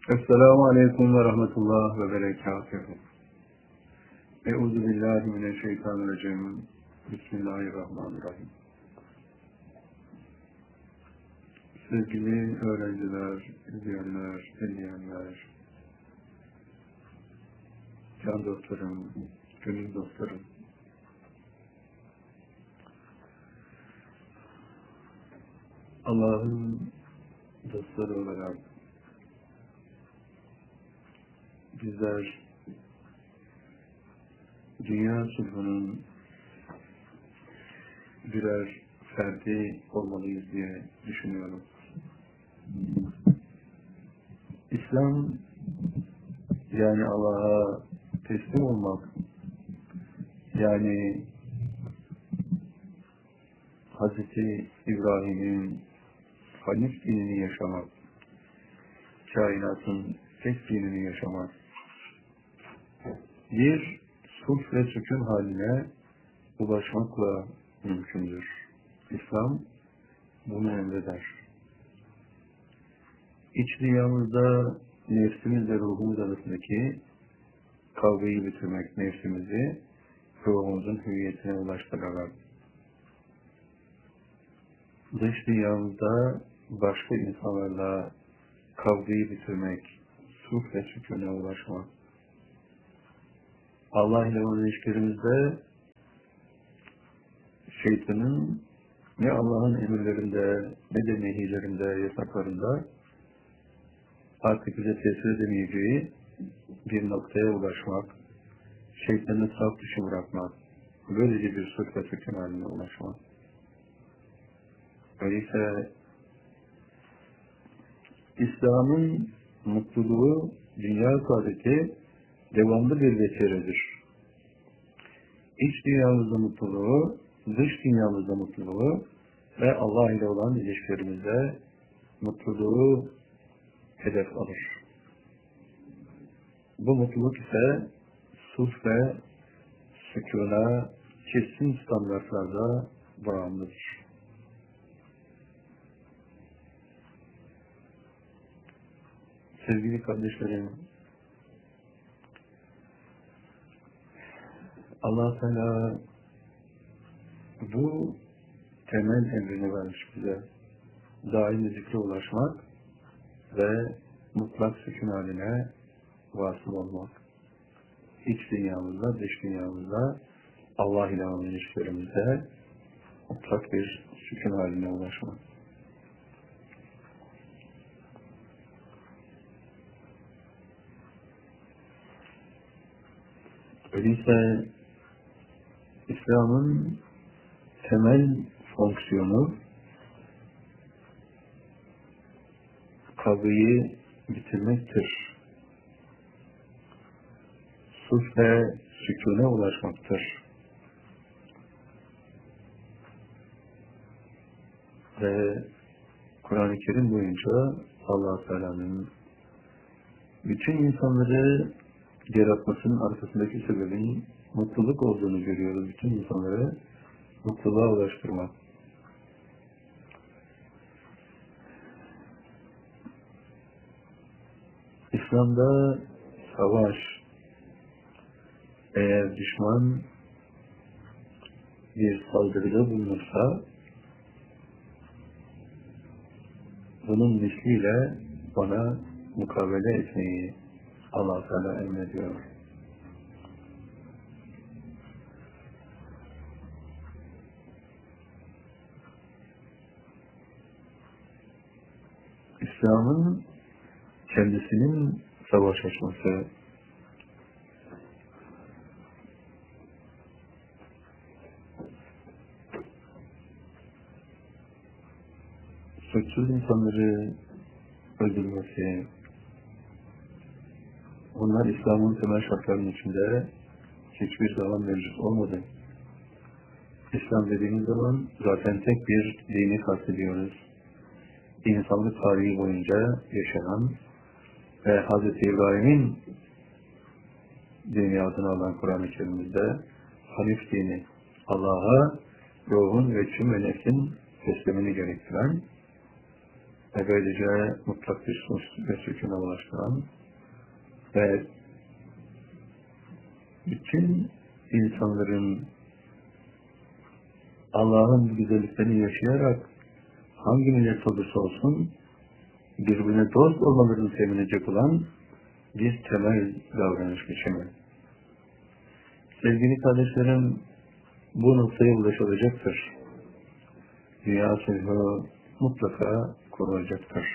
Esselamu Aleyküm ve Rahmetullah ve Berekatuhu. Euzubillahimineşşeytanirracim. Bismillahirrahmanirrahim. Sevgili öğrenciler, izleyenler, dinleyenler, can dostlarım, gönül dostlarım. Allah'ın dostları olarak bizler dünya sulhunun birer ferdi olmalıyız diye düşünüyorum. İslam yani Allah'a teslim olmak, yani Hz. İbrahim'in Hanif dinini yaşamak, kainatın tek dinini yaşamak, bir sulh ve sükun haline ulaşmakla mümkündür. İslam bunu emreder. İç dünyamızda nefsimiz ve ruhumuz arasındaki kavgayı bitirmek, nefsimizi ruhumuzun hüviyetine ulaştırarak, dış dünyamızda başka insanlarla kavgayı bitirmek, sulh ve sükûne ulaşmak, Allah ile olan ilişkilerimizde şeytanın ne Allah'ın emirlerinde ne de nehirlerinde, yasaklarında artık bize tesir edemeyeceği bir noktaya ulaşmak, şeytanı saf dışı bırakmak, böylece bir sulh ve sükun haline ulaşmak. Öyleyse İslam'ın mutluluğu, dünya saadeti devamlı bir vesiledir. İç dünyamızda mutluluğu, dış dünyamızda mutluluğu ve Allah ile olan ilişkilerimizde mutluluğu hedef alır. Bu mutluluk ise sulh ve sükûna kesin standartlarda bağımlıdır. Sevgili kardeşlerim, Allah Teala bu temel emrini vermiş bize. Daimi zikre ulaşmak ve mutlak sükun haline vasıl olmak. İç dünyamızda, dış dünyamızda, Allah ile olan ilişkilerimizde mutlak bir sükun haline ulaşmak. Öyleyse İslam'ın temel fonksiyonu kavgayı bitirmektir. Sulh ve sükûne ulaşmaktır. Ve Kur'an-ı Kerim boyunca Allah-u Teala'nın bütün insanları yaratmasının arkasındaki sebebin mutluluk olduğunu görüyoruz. Bütün insanları mutluluğa ulaştırmak. İslam'da savaş, eğer düşman bir saldırıda bulunursa bunun misliyle bana mukabele etmeyi Allah Teala emrediyor. İslam'ın kendisinin savaş açması, suçsuz insanları öldürmesi, bunlar İslam'ın temel şartlarının içinde hiçbir zaman mevcut olmadı. İslam dediğimiz zaman zaten tek bir dini kastediyoruz. İnsanlık tarihi boyunca yaşanan ve Hz. İbrahim'in dini adını alan Kur'an-ı Kerim'de Hanif dini, Allah'a ruhun ve tüm ve nefsin teslimini gerektiren ve böylece mutlak bir sus ve sükûna ulaştıran ve bütün insanların Allah'ın güzelliklerini yaşayarak hangi millet olursa olsun birbirine dost olmalarını temin edecek olan bir temel davranış biçimi. Sevgili kardeşlerim, bu noktaya ulaşılacaktır. Dünya sulhü mutlaka kurulacaktır.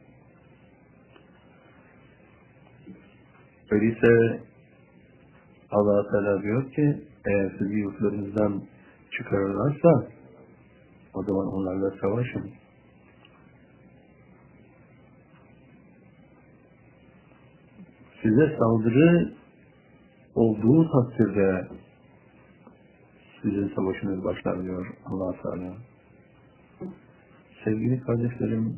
Öyleyse Allah Teala diyor ki, eğer sizi yurtlarınızdan çıkarırlarsa o zaman onlarla savaşın. Size saldırı olduğu takdirde sizin savaşınız başlar diyor Allah Teala. Sevgili kardeşlerim,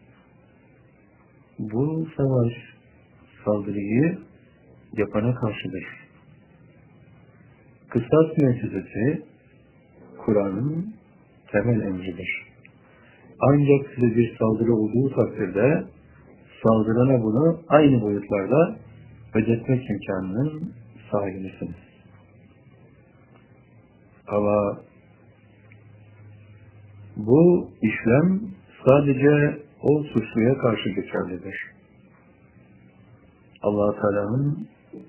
bu savaş saldırıyı yapana karşıdır. Kısas müessesesi Kur'an'ın temel emridir. Ancak size bir saldırı olduğu takdirde saldırana bunu aynı boyutlarda ödetmek imkanının sahibisiniz. Ama bu işlem sadece o suçluya karşı geçerlidir. Allah Teala'nın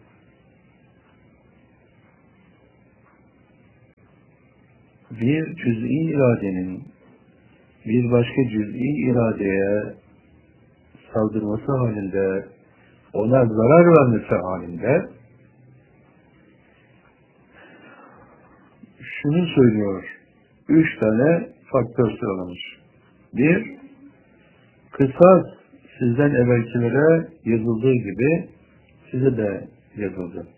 bir cüz'i iradenin bir başka cüz'i iradeye saldırması halinde, ona zarar vermesi halinde şunu söylüyor. 3 tane faktör sıralamış. 1. Kısas sizden evvelkilere yazıldığı gibi size de yazıldı.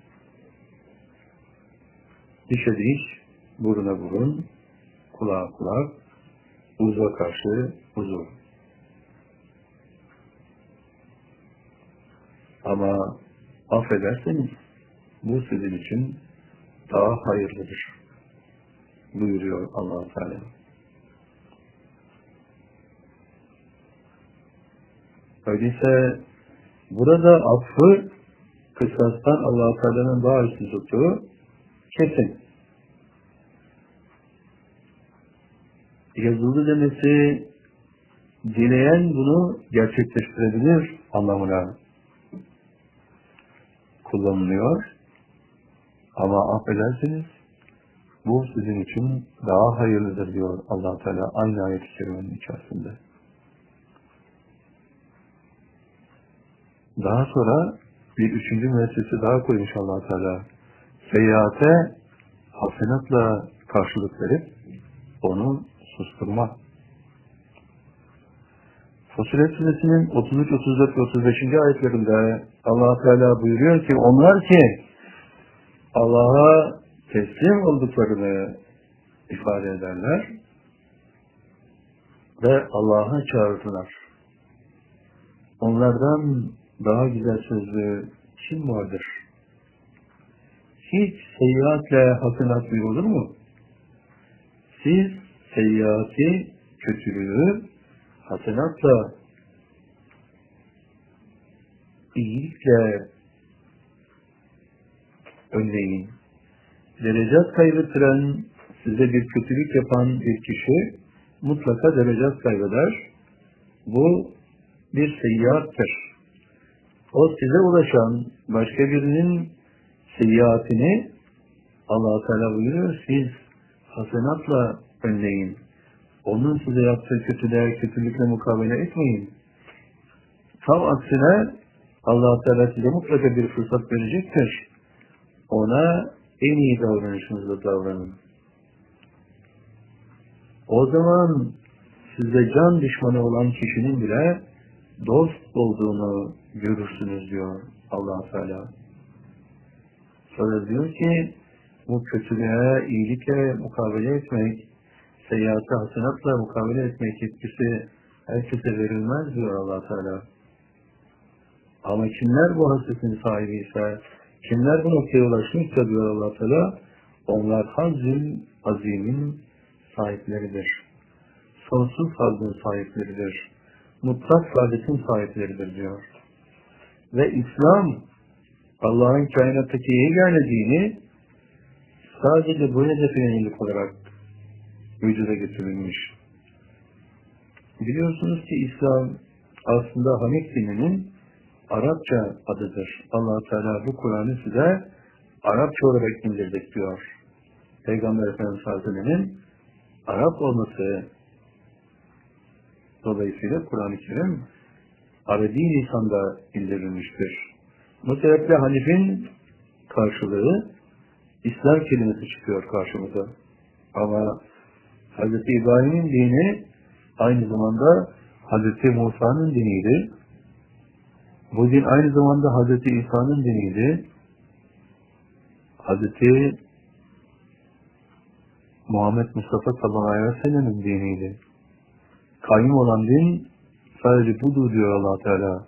Dişe diş, buruna burun, kulağa kulak, uzva karşı uzuv. Ama affederseniz bu sizin için daha hayırlıdır buyuruyor Allah Teala. Öyleyse burada affı kısastan Allah Teala'nın daha üstün tuttuğu kesin. Yazılı demesi dileyen bunu gerçekleştirebilir anlamına kullanılıyor. Ama affedersiniz bu sizin için daha hayırlıdır diyor Allah Teala aynı ayet-i kerimenin içerisinde. Daha sonra bir üçüncü müessese daha koymuş Allah Teala. Seyyiate hasenatla karşılık verip onu susturma. Fussilet Suresi'nin 33, 34 ve 35. ayetlerinde Allah Teala buyuruyor ki onlar ki Allah'a teslim olduklarını ifade ederler ve Allah'a çağırdılar. Onlardan daha güzel sözlü kim vardır? Hiç seyyiatle hasenat buyurulur mu? Siz seyyiati, kötülüğü hasenatla, iyilikle önleyin. Derecat kaybettiren, size bir kötülük yapan bir kişi mutlaka derecat kaybeder. Bu bir seyyiattır. O size ulaşan başka birinin seyyiatini Allah Teala buyuruyor, siz hasenatla önleyin. Onun size yaptığı kötülükle mukabele etmeyin. Tam aksine Allah Teala size mutlaka bir fırsat verecektir. Ona en iyi davranışınızla davranın. O zaman size can düşmanı olan kişinin bile dost olduğunu görürsünüz diyor Allah Teala. Sonra diyor ki bu kötülüğe iyilikle mukabele etmek, seyyiatı hasenatla mukabele etmek yetkisi herkese verilmez diyor Allah Teala. Ama kimler bu hasretin sahibi ise, kimler bu noktaya ulaşmışsa diyor Allah Teala, onlar hazzün azimin sahipleridir. Sonsuz hazzın sahipleridir. mutlak saadetin sahipleridir diyor. Ve İslam, Allah'ın kainattaki yegane dini sadece bu hedefe yönelik olarak vücuda getirilmiş. Biliyorsunuz ki İslam aslında Hanif dininin Arapça adıdır. Allah Teala bu Kur'an'ı size Arapça olarak indirdik diyor. Peygamber Efendimiz Hazretleri'nin Arap olması dolayısıyla Kur'an-ı Kerim Arabi lisanda indirilmiştir. Bu sebeple Hanif'in karşılığı İslam kelimesi çıkıyor karşımıza. Ama Hz. İbrahim'in dini aynı zamanda Hz. Musa'nın diniydi. Bu din aynı zamanda Hz. İsa'nın diniydi. Hz. Muhammed Mustafa sallallahu aleyhi ve sellem'in diniydi. Kayyum olan din sadece budur diyor Allah Teala.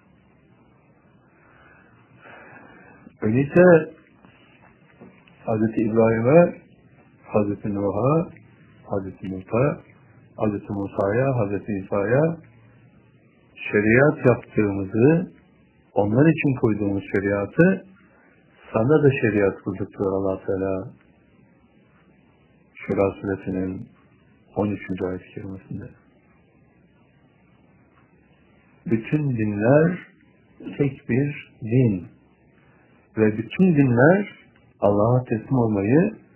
Öyleyse Hz. İbrahim'e, Hz. Nuh'a, Hz. Lut'a, Hz. Musa'ya, Hz. İsa'ya şeriat yaptığımızı, onlar için koyduğumuz şeriatı sana da şeriat kıldık diyor Allah Teala. Şura suresinin 13. ayet-i kerimesinde. Bütün dinler tek bir din ve bütün dinler Allah'a teslim olmayı